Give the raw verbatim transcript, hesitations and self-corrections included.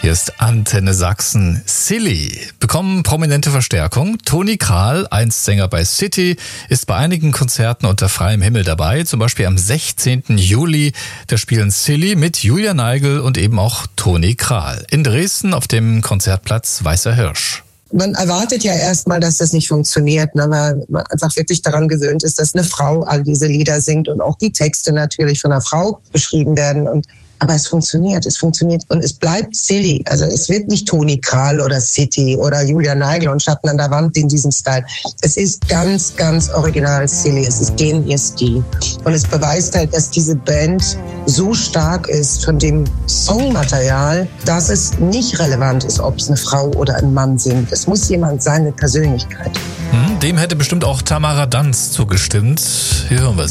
Hier ist Antenne Sachsen. Silly bekommen prominente Verstärkung. Toni Kral, einst Sänger bei City, ist bei einigen Konzerten unter freiem Himmel dabei. Zum Beispiel am sechzehnten Juli. Da spielen Silly mit Julia Neigl und eben auch Toni Kral. In Dresden auf dem Konzertplatz Weißer Hirsch. Man erwartet ja erstmal, dass das nicht funktioniert, ne, weil man einfach wirklich daran gewöhnt ist, dass eine Frau all diese Lieder singt und auch die Texte natürlich von einer Frau beschrieben werden. Und aber es funktioniert, es funktioniert und es bleibt Silly. Also es wird nicht Toni Kral oder City oder Julia Neigl und Schatten an der Wand in diesem Style. Es ist ganz, ganz original Silly. Es ist denen ihr Stil. Und es beweist halt, dass diese Band so stark ist von dem Songmaterial, dass es nicht relevant ist, ob es eine Frau oder ein Mann singt. Es muss jemand sein mit Persönlichkeit. Dem hätte bestimmt auch Tamara Danz zugestimmt. Hier hören wir sie.